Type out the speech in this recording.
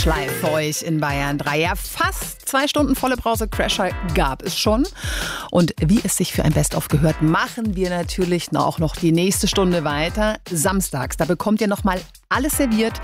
Schleif für euch in Bayern 3. Ja, fast 2 Stunden volle Brause Crasher gab es schon. Und wie es sich für ein Best-of gehört, machen wir natürlich auch noch die nächste Stunde weiter. Samstags, da bekommt ihr nochmal alles serviert.